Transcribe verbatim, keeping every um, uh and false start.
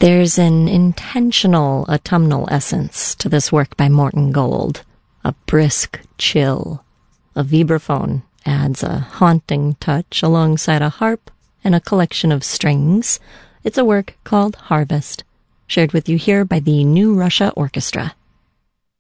There's an intentional autumnal essence to this work by Morton Gold, a brisk chill. A vibraphone adds a haunting touch alongside a harp and a collection of strings. It's a work called Harvest, shared with you here by the New Russia Orchestra.